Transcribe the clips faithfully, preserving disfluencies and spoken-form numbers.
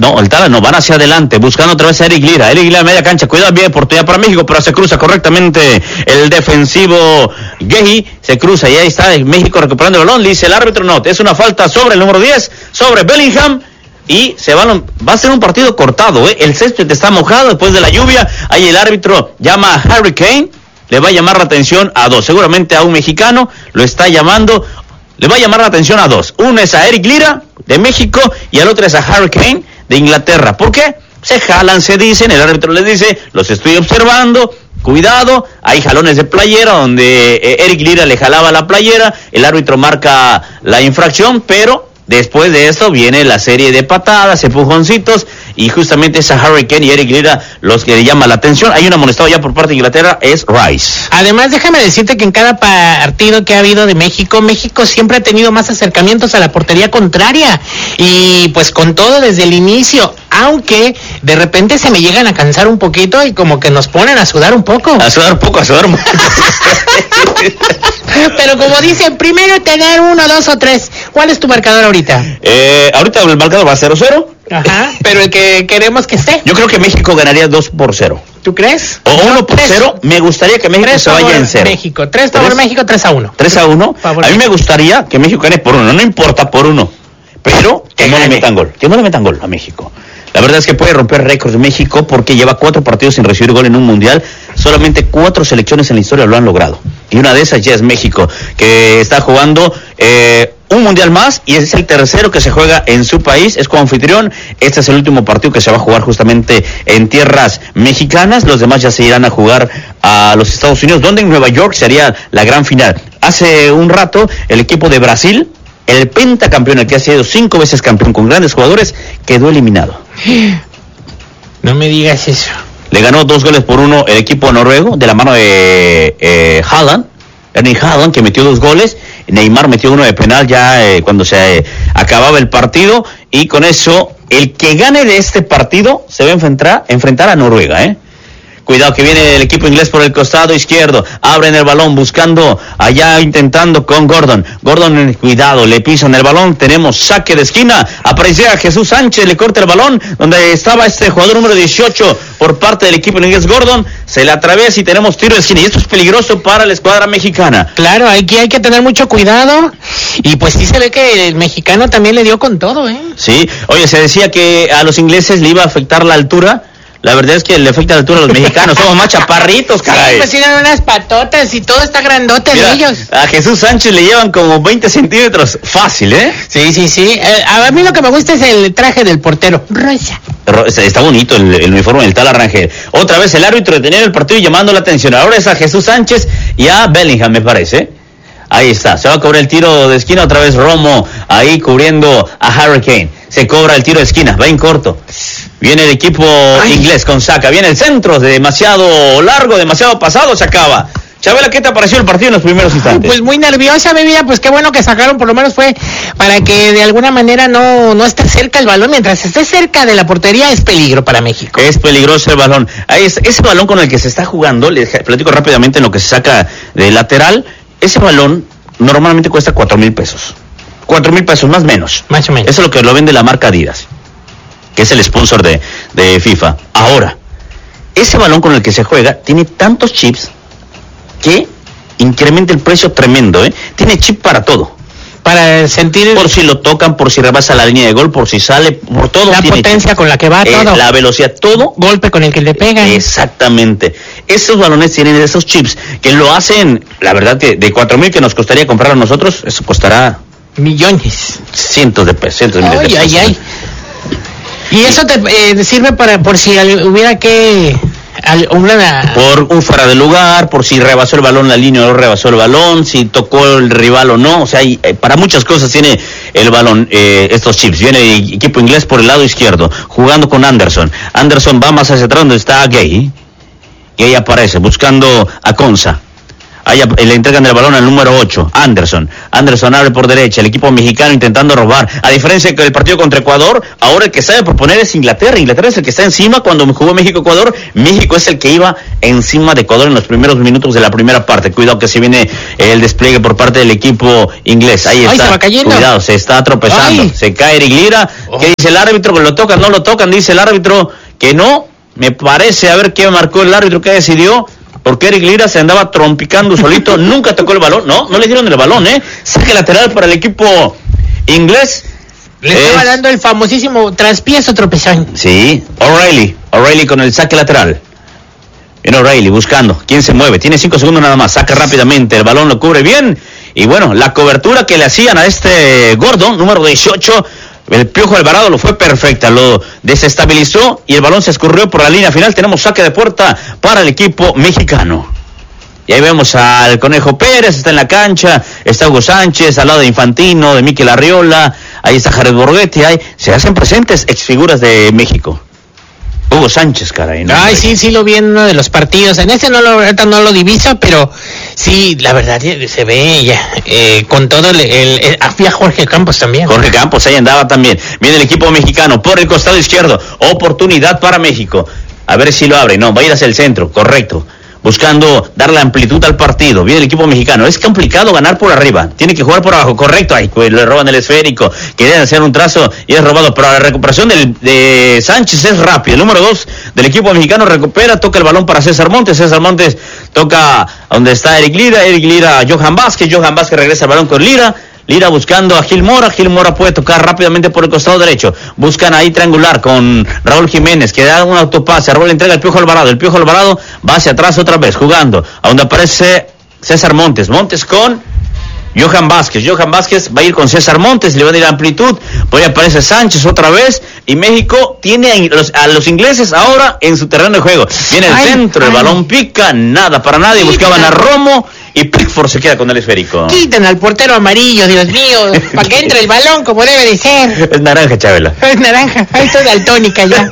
No, el Tala no, van hacia adelante, buscando otra vez a Eric Lira. Eric Lira en media cancha, cuidado, bien, oportunidad para México, pero se cruza correctamente el defensivo Guehi, se cruza y ahí está México recuperando el balón. Le dice el árbitro, no, es una falta sobre el número diez, sobre Bellingham, y se va, va a ser un partido cortado, ¿eh? El césped está mojado después de la lluvia, ahí el árbitro llama a Harry Kane, le va a llamar la atención a dos, seguramente a un mexicano, lo está llamando, le va a llamar la atención a dos, uno es a Eric Lira, de México, y el otro es a Harry Kane, de Inglaterra. ¿Por qué? Se jalan, se dicen, el árbitro les dice, los estoy observando, cuidado, hay jalones de playera donde eh, Eric Lira le jalaba la playera, el árbitro marca la infracción, pero después de esto viene la serie de patadas, empujoncitos, y justamente es a Harry Kane y Eric Lira los que le llama la atención. Hay un amonestado ya por parte de Inglaterra, es Rice. Además, déjame decirte que en cada partido que ha habido de México, México siempre ha tenido más acercamientos a la portería contraria, y pues con todo desde el inicio, aunque de repente se me llegan a cansar un poquito y como que nos ponen a sudar un poco. A sudar un poco, a sudar un poco. Pero como dicen, primero tener uno, dos o tres. ¿Cuál es tu marcador ahorita? Eh, ahorita el marcador va a cero cero. Ajá, pero el que queremos que esté. Yo creo que México ganaría dos por cero. ¿Tú crees? O uno por cero. Me gustaría que México se vaya en cero. México, tres favor México, tres a uno. tres a uno. A mí me gustaría que México gane por uno, no importa por uno. Pero que no le metan gol, que no le metan gol a México. La verdad es que puede romper récords de México porque lleva cuatro partidos sin recibir gol en un mundial. Solamente cuatro selecciones en la historia lo han logrado. Y una de esas ya es México, que está jugando eh, un mundial más y es el tercero que se juega en su país. Es como anfitrión. Este es el último partido que se va a jugar justamente en tierras mexicanas. Los demás ya se irán a jugar a los Estados Unidos, donde en Nueva York sería la gran final. Hace un rato el equipo de Brasil, el pentacampeón, el que ha sido cinco veces campeón con grandes jugadores, quedó eliminado. No me digas eso. Le ganó dos goles por uno el equipo noruego, de la mano de eh, Haaland, Erling Haaland, que metió dos goles. Neymar metió uno de penal ya eh, cuando se eh, acababa el partido, y con eso el que gane de este partido se va a enfrentar, enfrentar a Noruega, ¿eh? Cuidado que viene el equipo inglés por el costado izquierdo. Abren el balón buscando allá, intentando con Gordon. Gordon, cuidado, le pisan el balón. Tenemos saque de esquina. Aparece a Jesús Sánchez, le corta el balón donde estaba este jugador número dieciocho por parte del equipo inglés. Gordon se le atraviesa y tenemos tiro de esquina. Y esto es peligroso para la escuadra mexicana. Claro, aquí hay que tener mucho cuidado. Y pues sí se ve que el mexicano también le dio con todo, ¿eh? Sí, oye, se decía que a los ingleses le iba a afectar la altura. La verdad es que le afecta la altura a los mexicanos, somos más chaparritos, caray. Sí, pues tienen unas patotas y todo está grandote de ellos. A Jesús Sánchez le llevan como veinte centímetros, fácil, ¿eh? Sí, sí, sí. Eh, a mí lo que me gusta es el traje del portero, rosa. Está, está bonito el, el uniforme del Tala Rangel. Otra vez el árbitro deteniendo el partido y llamando la atención. Ahora es a Jesús Sánchez y a Bellingham, me parece. Ahí está, se va a cobrar el tiro de esquina, otra vez Romo ahí cubriendo a Harry Kane. Se cobra el tiro de esquina, va en corto. Viene el equipo Ay. inglés con Saka, viene el centro, demasiado largo, demasiado pasado, se acaba. Chabela, ¿qué te pareció el partido en los primeros instantes? Pues muy nerviosa, mi vida, pues qué bueno que sacaron, por lo menos fue para que de alguna manera no, no esté cerca el balón. Mientras esté cerca de la portería es peligro para México. Es peligroso el balón. Ahí es, ese balón con el que se está jugando, les platico rápidamente en lo que se saca de lateral, ese balón normalmente cuesta cuatro mil pesos. Cuatro mil pesos, más o menos. Más o menos. Eso es lo que lo vende la marca Adidas, que es el sponsor de, de FIFA. Ahora, ese balón con el que se juega tiene tantos chips que incrementa el precio tremendo, ¿eh? Tiene chip para todo. Para sentir... Por si lo tocan, por si rebasa la línea de gol, por si sale, por todo. La potencia chip. Con la que va, todo. Eh, la velocidad, todo. Golpe con el que le pegan. Exactamente. Esos balones tienen esos chips que lo hacen, la verdad que de cuatro mil que nos costaría comprar a nosotros, eso costará... millones. Cientos de pesos, cientos de ay, miles de pesos. Ay, ay. Y eso te eh, sirve para por si hubiera que... Una... por un fuera de lugar, por si rebasó el balón la línea o no rebasó el balón, si tocó el rival o no, o sea, hay, para muchas cosas tiene el balón, eh, estos chips. Viene el equipo inglés por el lado izquierdo, jugando con Anderson. Anderson va más hacia atrás donde está Gay. Gay aparece, buscando a Konsa. Ahí le entregan el balón al número ocho, Anderson. Anderson abre por derecha, el equipo mexicano intentando robar. A diferencia del partido contra Ecuador, ahora el que sabe proponer es Inglaterra. Inglaterra es el que está encima. Cuando jugó México-Ecuador, México es el que iba encima de Ecuador en los primeros minutos de la primera parte. Cuidado que se viene el despliegue por parte del equipo inglés. Ahí está. Ay, se va cayendo. Cuidado, se está tropezando. Ay. Se cae Eric Lira. Oh. ¿Qué dice el árbitro? ¿Que lo tocan? ¿No lo tocan? Dice el árbitro que no. Me parece, a ver qué marcó el árbitro, qué decidió. Porque Eric Lira se andaba trompicando solito, nunca tocó el balón, no, no le dieron el balón, ¿eh? Saque lateral para el equipo inglés. Le es... estaba dando el famosísimo traspiés o tropezón. Sí, O'Reilly, O'Reilly con el saque lateral. Viene O'Reilly buscando, ¿quién se mueve? Tiene cinco segundos nada más, saca rápidamente, el balón lo cubre bien. Y bueno, la cobertura que le hacían a este gordo, número dieciocho, el Piojo Alvarado lo fue perfecta, lo desestabilizó y el balón se escurrió por la línea final. Tenemos saque de puerta para el equipo mexicano. Y ahí vemos al Conejo Pérez, está en la cancha, está Hugo Sánchez, al lado de Infantino, de Mikel Arriola, ahí está Jared Borghetti, ahí se hacen presentes exfiguras de México. Hugo Sánchez, caray, ¿no? Ay, sí, sí lo vi en uno de los partidos. En ese no lo, ahorita no lo diviso, pero sí, la verdad se ve ya, eh, con todo el, el, el había Jorge Campos también. Jorge Campos, ahí andaba también. Viene el equipo mexicano por el costado izquierdo. Oportunidad para México. A ver si lo abre. No, va a ir hacia el centro, correcto. Buscando darle amplitud al partido. Viene el equipo mexicano. Es complicado ganar por arriba. Tiene que jugar por abajo. Correcto. Ahí pues, le roban el esférico. Querían hacer un trazo y es robado. Pero la recuperación del, de Sánchez es rápida. El número dos del equipo mexicano recupera. Toca el balón para César Montes. César Montes toca a donde está Eric Lira. Eric Lira a Johan Vázquez. Johan Vázquez regresa el balón con Lira. Lira buscando a Gil Mora, Gil Mora puede tocar rápidamente por el costado derecho, buscan ahí triangular con Raúl Jiménez, que da un autopase, Raúl entrega al Piojo Alvarado, el Piojo Alvarado va hacia atrás otra vez, jugando, a donde aparece César Montes, Montes con Johan Vázquez, Johan Vázquez va a ir con César Montes, le va a dar amplitud, por ahí aparece Sánchez otra vez, y México tiene a los, a los ingleses ahora en su terreno de juego, viene el ay, centro, ay. El balón pica, nada para nadie, buscaban a Romo, y Pickford se queda con el esférico. Quiten al portero amarillo, Dios mío, para que entre el balón como debe de ser. Es naranja, Chabela. Es naranja, ahí estoy daltónica ya.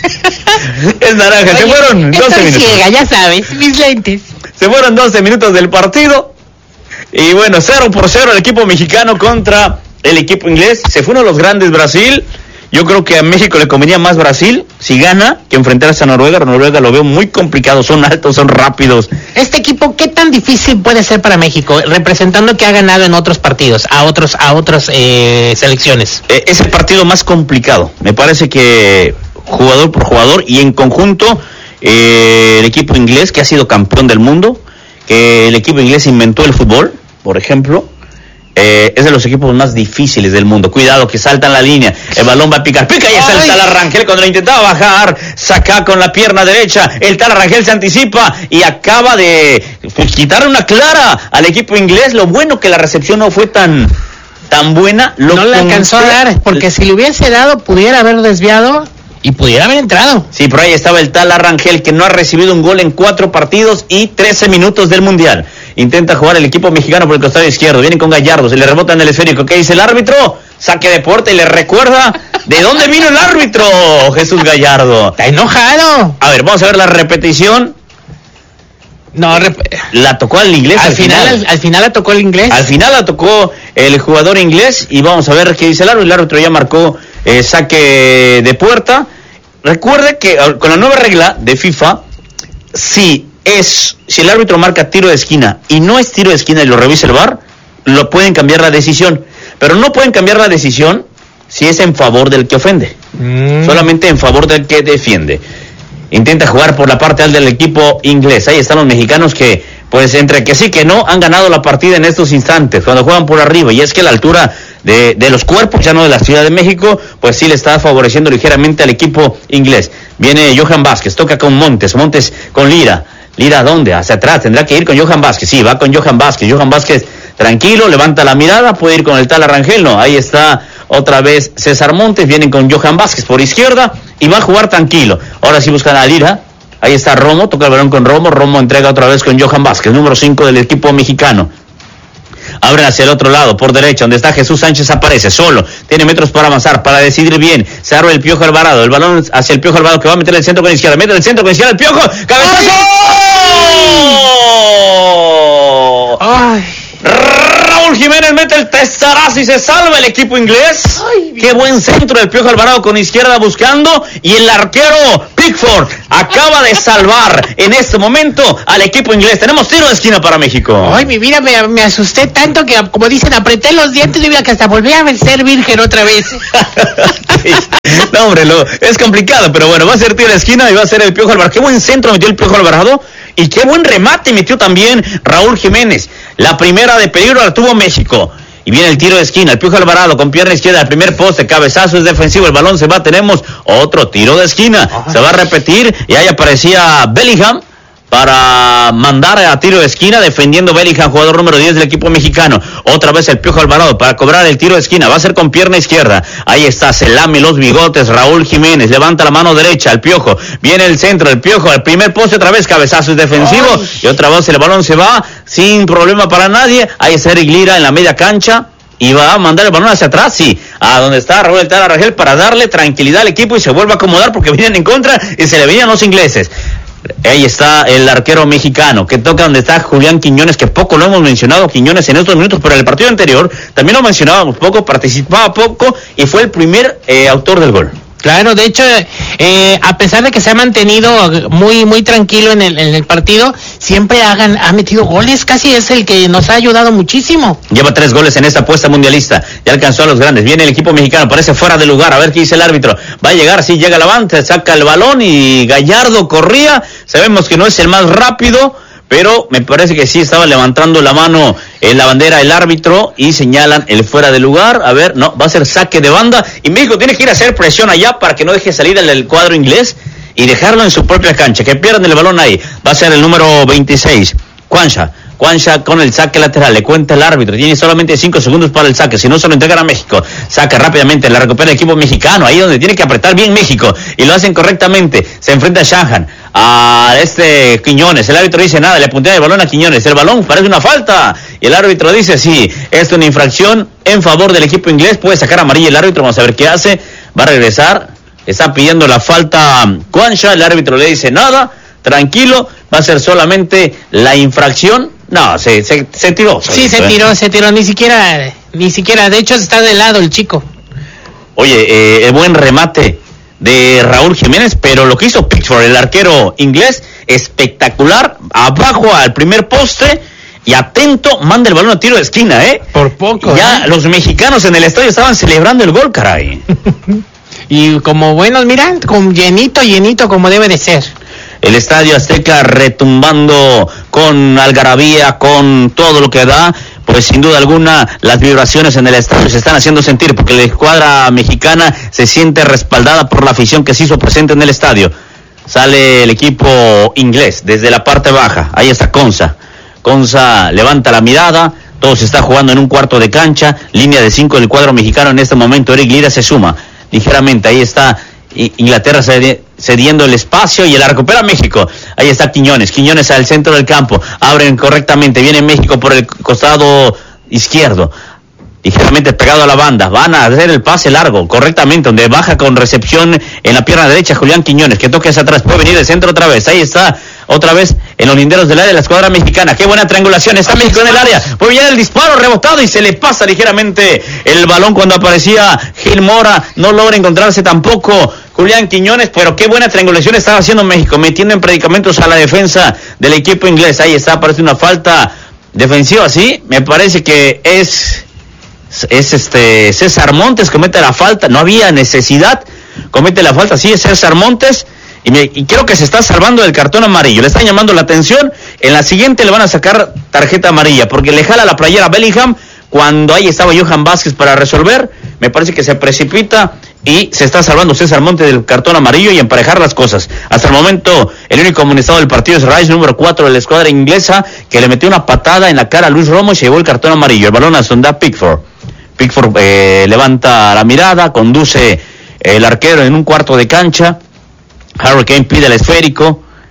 Es naranja, oye, se fueron doce minutos. Ciega, ya sabes, mis lentes. Se fueron doce minutos del partido. Y bueno, cero por cero el equipo mexicano contra el equipo inglés. Se fue uno de los grandes Brasil. Yo creo que a México le convenía más Brasil, si gana, que enfrentarse a Noruega. Noruega lo veo muy complicado, son altos, son rápidos. Este equipo, ¿qué tan difícil puede ser para México, representando que ha ganado en otros partidos, a otros a otras eh, selecciones? Eh, es el partido más complicado, me parece que jugador por jugador y en conjunto, eh, el equipo inglés, que ha sido campeón del mundo, que el equipo inglés inventó el fútbol, por ejemplo, Eh, es de los equipos más difíciles del mundo. Cuidado que saltan la línea, el balón va a picar, pica y está el Tala Rangel cuando lo intentaba bajar, saca con la pierna derecha, el Tala Rangel se anticipa y acaba de pues, quitar una clara al equipo inglés. Lo bueno que la recepción no fue tan tan buena. Lo no le alcanzó a dar, porque si le hubiese dado pudiera haber desviado y pudiera haber entrado. Sí, por ahí estaba el Tala Rangel, que no ha recibido un gol en cuatro partidos y trece minutos del Mundial. Intenta jugar el equipo mexicano por el costado izquierdo. Vienen con Gallardo, se le rebotan el esférico. ¿Qué dice el árbitro? Saque de puerta y le recuerda de dónde vino el árbitro, Jesús Gallardo. Está enojado. A ver, vamos a ver la repetición. No, rep... la tocó al inglés al, al final. final. Al, al final la tocó el inglés. Al final la tocó el jugador inglés y vamos a ver qué dice el árbitro. El árbitro ya marcó eh, saque de puerta. Recuerde que con la nueva regla de FIFA, si es si el árbitro marca tiro de esquina y no es tiro de esquina y lo revisa el V A R, lo pueden cambiar la decisión, pero no pueden cambiar la decisión si es en favor del que ofende, mm. solamente en favor del que defiende. Intenta jugar por la parte alta del equipo inglés. Ahí están los mexicanos que, pues entre que sí que no, han ganado la partida en estos instantes, cuando juegan por arriba, y es que la altura de, de los cuerpos, ya no de la Ciudad de México, pues sí le está favoreciendo ligeramente al equipo inglés. Viene Johan Vázquez, toca con Montes, Montes con Lira. Lira, ¿dónde? Hacia atrás, tendrá que ir con Johan Vázquez. Sí, va con Johan Vázquez. Johan Vázquez, tranquilo, levanta la mirada, puede ir con el Tala Rangel, no, ahí está otra vez César Montes, vienen con Johan Vázquez por izquierda y va a jugar tranquilo. Ahora sí buscan a Lira, ahí está Romo, toca el balón con Romo, Romo entrega otra vez con Johan Vázquez, número cinco del equipo mexicano. Abren hacia el otro lado, por derecha, donde está Jesús Sánchez, aparece solo, tiene metros para avanzar, para decidir bien, se abre el Piojo Alvarado, el balón hacia el Piojo Alvarado que va a meter el centro con izquierda, mete el centro con izquierda, el Piojo, ¡cabezazo! ¡Oh! Ay. Raúl Jiménez mete el testarazo y se salva el equipo inglés. Ay, qué buen centro del Piojo Alvarado con izquierda buscando, y el arquero Pickford acaba de salvar en este momento al equipo inglés. Tenemos tiro de esquina para México. Ay, mi vida, me, me asusté tanto que, como dicen, apreté los dientes y mira que hasta volví a ser virgen otra vez. No, hombre, lo, es complicado, pero bueno, va a ser tiro de esquina y va a ser el Piojo Alvarado. Qué buen centro metió el Piojo Alvarado. Y qué buen remate metió también Raúl Jiménez. La primera de peligro la tuvo México. Y viene el tiro de esquina. El Piojo Alvarado con pierna izquierda. El primer poste. Cabezazo es defensivo. El balón se va. Tenemos otro tiro de esquina. Ajá. Se va a repetir. Y ahí aparecía Bellingham para mandar a tiro de esquina, defendiendo Bellingham, jugador número diez del equipo mexicano. Otra vez el Piojo Alvarado para cobrar el tiro de esquina. Va a ser con pierna izquierda. Ahí está, se lame los bigotes Raúl Jiménez. Levanta la mano derecha al Piojo. Viene el centro, el Piojo, el primer poste otra vez, cabezazo es defensivo. Ay. Y otra vez el balón se va sin problema para nadie. Ahí está Eric Lira en la media cancha. Y va a mandar el balón hacia atrás, sí, a donde está Raúl Tala Rangel, para darle tranquilidad al equipo y se vuelve a acomodar porque vienen en contra y se le venían los ingleses. Ahí está el arquero mexicano que toca donde está Julián Quiñones, que poco lo hemos mencionado Quiñones en estos minutos, pero en el partido anterior también lo mencionábamos poco, participaba poco y fue el primer eh, autor del gol. Claro, de hecho, eh, a pesar de que se ha mantenido muy muy tranquilo en el, en el partido, siempre hagan, ha metido goles, casi es el que nos ha ayudado muchísimo. Lleva tres goles en esta apuesta mundialista, ya alcanzó a los grandes. Viene el equipo mexicano, parece fuera de lugar, a ver qué dice el árbitro. Va a llegar, sí, llega el avance, saca el balón y Gallardo corría. Sabemos que no es el más rápido, pero me parece que sí estaba levantando la mano en la bandera el árbitro y señalan el fuera de lugar. A ver, no, va a ser saque de banda y México tiene que ir a hacer presión allá para que no deje salir el, el cuadro inglés y dejarlo en su propia cancha, que pierdan el balón ahí. Va a ser el número veintiséis, Cuancha. Cuancha con el saque lateral, le cuenta el árbitro, tiene solamente cinco segundos para el saque, si no se lo entregan a México. Saca rápidamente, la recupera el equipo mexicano, ahí donde tiene que apretar bien México, y lo hacen correctamente. Se enfrenta a Shanahan, a este Quiñones, el árbitro dice nada, le apuntea el balón a Quiñones, el balón parece una falta, y el árbitro dice sí, es una infracción en favor del equipo inglés, puede sacar amarilla el árbitro, vamos a ver qué hace, va a regresar, está pidiendo la falta Cuancha, el árbitro le dice nada, tranquilo, va a ser solamente la infracción. No, se, se, se tiró. Sí, se tiró, se tiró, ni siquiera, ni siquiera, de hecho está de lado el chico. Oye, eh, el buen remate de Raúl Jiménez, pero lo que hizo Pickford, el arquero inglés, espectacular, abajo al primer poste, y atento, manda el balón a tiro de esquina, ¿eh? Por poco. Ya, ¿eh? Los mexicanos en el estadio estaban celebrando el gol, caray. Y como buenos, mira, con llenito, llenito, como debe de ser. El Estadio Azteca retumbando con algarabía, con todo lo que da, pues sin duda alguna las vibraciones en el estadio se están haciendo sentir porque la escuadra mexicana se siente respaldada por la afición que se hizo presente en el estadio. Sale el equipo inglés desde la parte baja, ahí está Konsa. Konsa levanta la mirada, todo se está jugando en un cuarto de cancha, línea de cinco del cuadro mexicano en este momento. Eric Lira se suma ligeramente, ahí está Inglaterra cediendo el espacio y la recupera México. Ahí está Quiñones, Quiñones al centro del campo, abren correctamente, viene México por el costado izquierdo, ligeramente pegado a la banda, van a hacer el pase largo, correctamente, donde baja con recepción en la pierna derecha Julián Quiñones, que toque hacia atrás, puede venir el centro otra vez, ahí está, otra vez en los linderos del área de la escuadra mexicana. Qué buena triangulación, está México en el área, puede venir el disparo rebotado y se le pasa ligeramente el balón cuando aparecía Gil Mora, no logra encontrarse tampoco Julián Quiñones, pero qué buena triangulación estaba haciendo México, metiendo en predicamentos a la defensa del equipo inglés. Ahí está, parece una falta defensiva, sí, me parece que es es este César Montes, comete la falta, no había necesidad, comete la falta, sí, es César Montes, y, me, y creo que se está salvando del cartón amarillo, le están llamando la atención, en la siguiente le van a sacar tarjeta amarilla, porque le jala la playera a Bellingham, cuando ahí estaba Johan Vázquez para resolver, me parece que se precipita, y se está salvando César Montes del cartón amarillo y emparejar las cosas. Hasta el momento, el único amonestado del partido es Rice, número cuatro de la escuadra inglesa, que le metió una patada en la cara a Luis Romo y se llevó el cartón amarillo, el balón a sonda Pickford. Pickford eh, levanta la mirada, conduce el arquero en un cuarto de cancha. Harry Kane pide el esférico.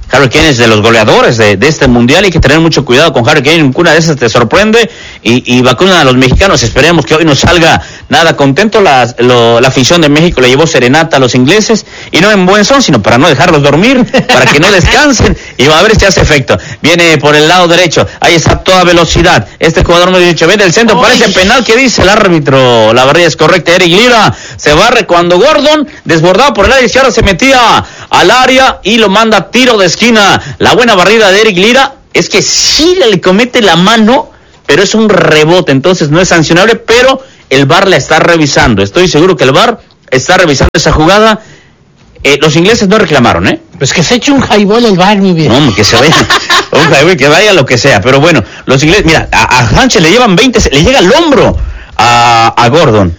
Harry Kane es de los goleadores de, de este mundial. Hay que tener mucho cuidado con Harry Kane. Una de esas te sorprende y, y vacuna a los mexicanos. Esperemos que hoy no salga nada contento. La, lo, la afición de México le llevó serenata a los ingleses y no en buen son, sino para no dejarlos dormir, para que no descansen, y va a ver si hace efecto. Viene por el lado derecho, ahí está a toda velocidad este jugador número dieciocho, viene del centro. Uy. Parece penal. ¿Qué dice el árbitro? La barrida es correcta. Eric Lira se barre cuando Gordon, desbordado por el área izquierda, se metía al área y lo manda a tiro de esquina. La buena barrida de Eric Lira es que sí le comete la mano, pero es un rebote, entonces no es sancionable, pero el V A R la está revisando. Estoy seguro que el V A R está revisando esa jugada. Eh, los ingleses no reclamaron, ¿eh? Pues que se eche un highball el V A R, mi vida. No, que se vaya, un highball, que vaya lo que sea. Pero bueno, los ingleses, mira, a, a Sánchez le llevan veinte, le llega el hombro a, a Gordon.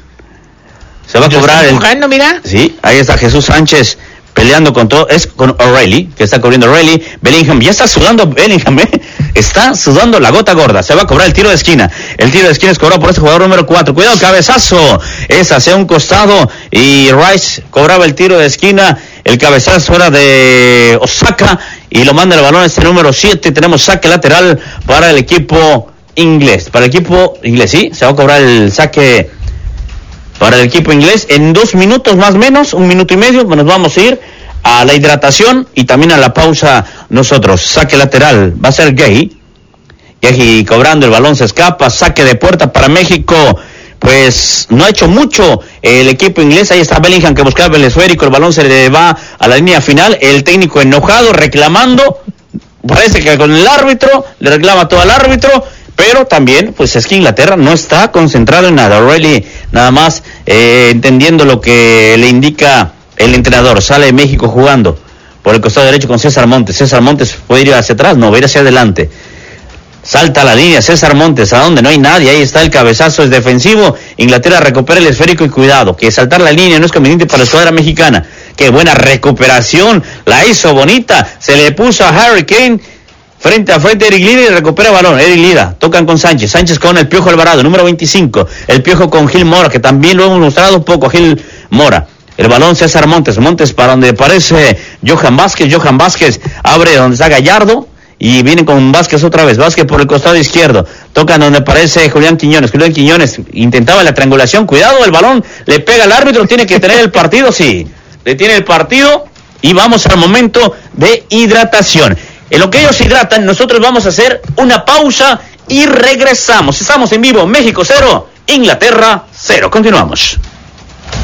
Se va a cobrar el... Jugando, mira. Sí, ahí está Jesús Sánchez peleando con todo, es con O'Reilly, que está cubriendo O'Reilly. Bellingham, ya está sudando Bellingham, ¿eh? Está sudando la gota gorda. Se va a cobrar el tiro de esquina. El tiro de esquina es cobrado por este jugador número cuatro. Cuidado, cabezazo. Es hacia un costado y Rice cobraba el tiro de esquina. El cabezazo era de Osaka y lo manda el balón este número siete. Tenemos saque lateral para el equipo inglés. Para el equipo inglés, sí, se va a cobrar el saque para el equipo inglés. En dos minutos más o menos, un minuto y medio, nos vamos a ir a la hidratación y también a la pausa nosotros. Saque lateral, va a ser Gay. Gay cobrando, el balón se escapa, saque de puerta para México. Pues no ha hecho mucho el equipo inglés. Ahí está Bellingham que buscaba el esférico, el balón se le va a la línea final. El técnico enojado, reclamando. Parece que con el árbitro, le reclama todo al árbitro. Pero también, pues es que Inglaterra no está concentrado en nada. O'Reilly nada más eh, entendiendo lo que le indica el entrenador. Sale México jugando por el costado derecho con César Montes. César Montes puede ir hacia atrás, no, va a ir hacia adelante. Salta a la línea César Montes, a donde no hay nadie, ahí está el cabezazo, es defensivo. Inglaterra recupera el esférico y cuidado, que saltar la línea no es conveniente para la escuadra mexicana. Qué buena recuperación, la hizo bonita, se le puso a Harry Kane. Frente a frente Eric Lira y recupera el balón. Eric Lira, tocan con Sánchez. Sánchez con el Piojo Alvarado, número veinticinco. El Piojo con Gil Mora, que también lo hemos mostrado un poco, Gil Mora. El balón César Montes. Montes para donde aparece Johan Vázquez. Johan Vázquez abre donde está Gallardo. Y viene con Vázquez otra vez. Vázquez por el costado izquierdo. Tocan donde aparece Julián Quiñones. Julián Quiñones intentaba la triangulación. Cuidado, el balón le pega al árbitro. Tiene que tener el partido, sí. Le tiene el partido. Y vamos al momento de hidratación. En lo que ellos hidratan, nosotros vamos a hacer una pausa y regresamos. Estamos en vivo, México cero, Inglaterra cero. Continuamos.